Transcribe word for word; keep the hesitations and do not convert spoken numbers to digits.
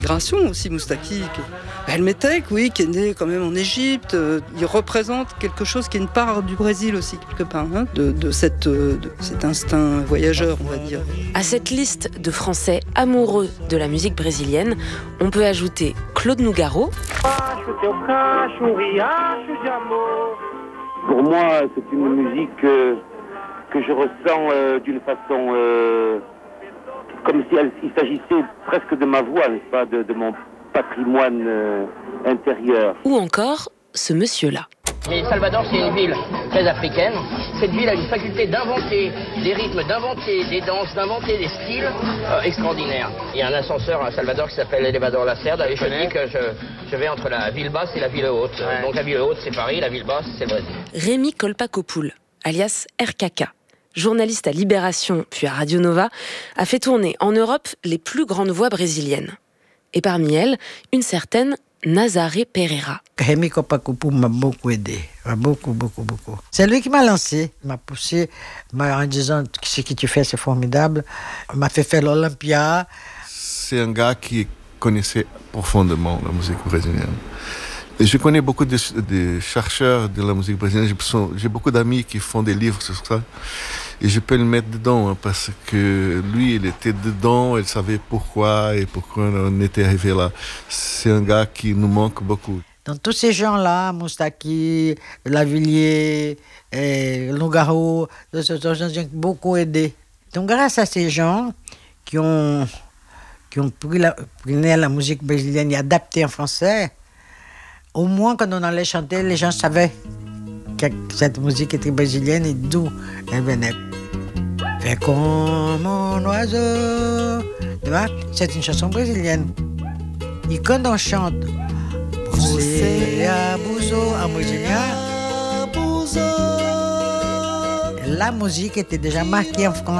Migration aussi, Moustaki. El Metek, oui, qui est né quand même en Égypte. Il représente quelque chose qui est une part du Brésil aussi, quelque part, hein, de, de, cette, de cet instinct voyageur, on va dire. À cette liste de Français amoureux de la musique brésilienne, on peut ajouter Claude Nougaro. Pour moi, c'est une musique euh, que je ressens euh, d'une façon... Euh, comme si elle, il s'agissait presque de ma voix, n'est-ce pas, de, de mon patrimoine euh, intérieur. Ou encore ce monsieur-là. Mais Salvador, c'est une ville très africaine. Cette ville a une faculté d'inventer des rythmes, d'inventer des danses, d'inventer des styles euh, extraordinaires. Il y a un ascenseur à Salvador qui s'appelle l'Elevador Lacerda et je dis que je, je vais entre la ville basse et la ville haute. Ouais. Donc la ville haute, c'est Paris, la ville basse, c'est le Brésil. Rémi Kolpakopoul, alias R K K, journaliste à Libération puis à Radio Nova, a fait tourner en Europe les plus grandes voix brésiliennes. Et parmi elles, une certaine Nazaré Pereira. Rémi Kolpakopoul m'a beaucoup aidé, m'a beaucoup, beaucoup, beaucoup. C'est lui qui m'a lancé, m'a poussé, m'a, en disant ce que tu fais, c'est formidable. M'a fait faire l'Olympia. C'est un gars qui connaissait profondément la musique brésilienne. Et je connais beaucoup de, de chercheurs de la musique brésilienne. J'ai beaucoup d'amis qui font des livres sur ça. Et je peux le mettre dedans, hein, parce que lui, il était dedans, il savait pourquoi et pourquoi on était arrivé là. C'est un gars qui nous manque beaucoup. Donc tous ces gens-là, Moustaki, Lavilliers, Nougaro, ces gens qui ont beaucoup aidé. Donc grâce à ces gens qui ont, qui ont pris la, pris la musique brésilienne et adapté en français, au moins quand on allait chanter, les gens savaient que cette musique était brésilienne et d'où elle venait. Fais comme un oiseau. Tu vois, c'est une chanson brésilienne. Et quand on chante Você abusou en brésilien, la musique était déjà marquée en France.